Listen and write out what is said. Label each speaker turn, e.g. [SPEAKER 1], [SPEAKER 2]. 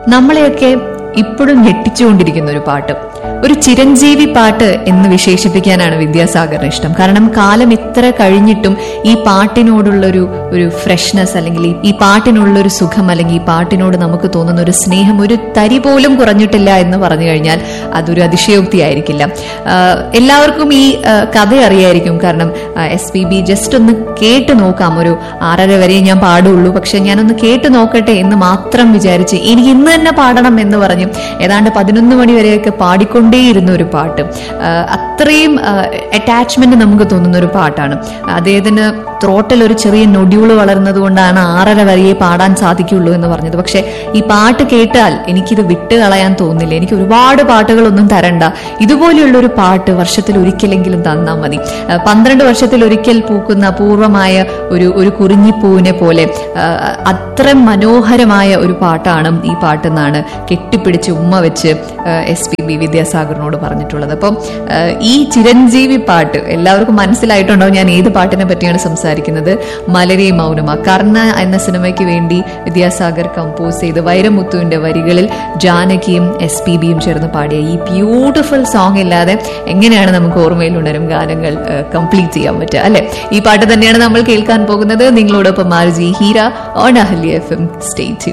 [SPEAKER 1] നമ്മളെയൊക്കെ ഇപ്പോഴും ഞെട്ടിച്ചുകൊണ്ടിരിക്കുന്ന ഒരു പാട്ട്, ഒരു ചിരഞ്ജീവി പാട്ട് എന്ന് വിശേഷിപ്പിക്കാനാണ് വിദ്യാസാഗറിന് ഇഷ്ടം. കാരണം കാലം ഇത്ര കഴിഞ്ഞിട്ടും ഈ പാട്ടിനോടുള്ളൊരു ഫ്രഷ്നെസ്, അല്ലെങ്കിൽ ഈ പാട്ടിനുള്ളൊരു സുഖം, അല്ലെങ്കിൽ ഈ പാട്ടിനോട് നമുക്ക് തോന്നുന്ന ഒരു സ്നേഹം ഒരു തരി പോലും കുറഞ്ഞിട്ടില്ല എന്ന് പറഞ്ഞു കഴിഞ്ഞാൽ അതൊരു അതിശയോക്തി ആയിരിക്കില്ല. എല്ലാവർക്കും ഈ കഥ അറിയായിരിക്കും. കാരണം SPB ജസ്റ്റ് ഒന്ന് കേട്ട് നോക്കാം, ഒരു 6:30 വരെ ഞാൻ പാടുള്ളൂ, പക്ഷെ ഞാനൊന്ന് കേട്ട് നോക്കട്ടെ എന്ന് മാത്രം വിചാരിച്ച് എനിക്ക് ഇന്ന് തന്നെ പാടണം എന്ന് പറഞ്ഞ് ഏതാണ്ട് 11 മണി വരെയൊക്കെ പാടിക്കൊണ്ടേയിരുന്ന ഒരു പാട്ട്. അത്രയും അറ്റാച്ച്മെന്റ് നമുക്ക് തോന്നുന്ന ഒരു പാട്ടാണ്. അദ്ദേഹത്തിന് ത്രോട്ടിൽ ഒരു ചെറിയ നൊഡ്യൂള് വളർന്നത് കൊണ്ടാണ് 6:30 വരെയേ പാടാൻ സാധിക്കുള്ളൂ എന്ന് പറഞ്ഞത്. പക്ഷെ ഈ പാട്ട് കേട്ടാൽ എനിക്കിത് വിട്ട് കളയാൻ തോന്നില്ല. എനിക്ക് ഒരുപാട് പാട്ടുകളൊന്നും തരണ്ട, ഇതുപോലെയുള്ളൊരു പാട്ട് വർഷത്തിൽ ഒരിക്കലെങ്കിലും തന്നാൽ മതി. 12 വർഷത്തിൽ ഒരിക്കൽ പൂക്കുന്ന അപൂർവമായ ഒരു കുറിഞ്ഞിപ്പൂവിനെ പോലെ അത്ര മനോഹരമായ ഒരു പാട്ടാണ് ഈ പാട്ടെന്നാണ് കെട്ടിപ്പിടിച്ച് ഉമ്മ വെച്ച് SPB വിദ്യാസാഗറിനോട് പറഞ്ഞിട്ടുള്ളത്. അപ്പം ഈ ചിരഞ്ജീവി പാട്ട് എല്ലാവർക്കും മനസ്സിലായിട്ടുണ്ടാവും ഞാൻ ഏത് പാട്ടിനെ പറ്റിയാണ് സംസാരിക്കുന്നത്. മലരേ മൗനമ, കർണ എന്ന സിനിമയ്ക്ക് വേണ്ടി വിദ്യാസാഗർ കമ്പോസ് ചെയ്ത് വൈരമുത്തുവിന്റെ വരികളിൽ ജാനകിയും SPBയും ചേർന്ന് പാടിയ ഈ ബ്യൂട്ടിഫുൾ സോങ് ഇല്ലാതെ എങ്ങനെയാണ് നമുക്ക് ഓർമ്മയിൽ ഉണരും ഗാനങ്ങൾ കംപ്ലീറ്റ് ചെയ്യാൻ പറ്റുക, അല്ലെ? ഈ പാട്ട് തന്നെയാണ് നമ്മൾ കേൾക്കാൻ പോകുന്നത്. നിങ്ങളോടൊപ്പം RJ Heera on Ahalya FM. Stay tuned.